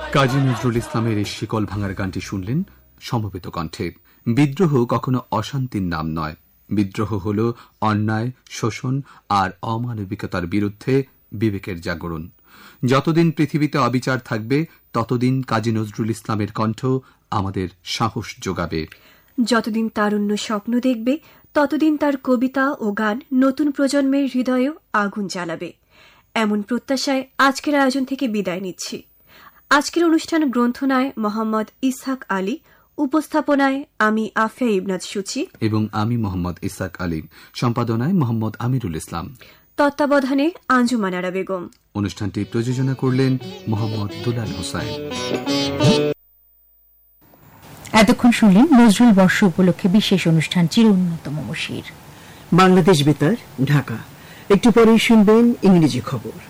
কাজী নজরুল ইসলামের এই শিকল ভাঙার গানটি শুনলেন সমবেত কণ্ঠে। বিদ্রোহ কখনো অশান্তির নাম নয়। বিদ্রোহ হল অন্যায়, শোষণ আর অমানবিকতার বিরুদ্ধে বিবেকের জাগরণ। যতদিন পৃথিবীতে অবিচার থাকবে ততদিন কাজী নজরুল ইসলামের কণ্ঠ আমাদের সাহস যোগাবে। যতদিন তারুণ্য স্বপ্ন দেখবে ততদিন তার কবিতা ও গান নতুন প্রজন্মের হৃদয়েও আগুন জ্বালাবে। এমন প্রত্যাশায় আজকের আয়োজন থেকে বিদায় নিচ্ছি। আজকের অনুষ্ঠান গ্রন্থনায় মোহাম্মদ ইসহাক আলী, উপস্থাপনায় আমি আফিয়া ইবনাজ সূচি এবং আমি মোহাম্মদ ইসহাক আলী, সম্পাদনায় মোহাম্মদ আমিরুল ইসলাম, তত্ত্বাবধানে আঞ্জুমান আরা বেগম। অনুষ্ঠানটি প্রযোজনা করলেন মোহাম্মদ দুলাল হোসাইন। এতক্ষণ শুনলেন নজরুল বর্ষ উপলক্ষে বিশেষ অনুষ্ঠান চির উন্নতম মশির। বাংলাদেশ বেতার, ঢাকা। একটু পরেই শুনবেন ইংরেজি খবর।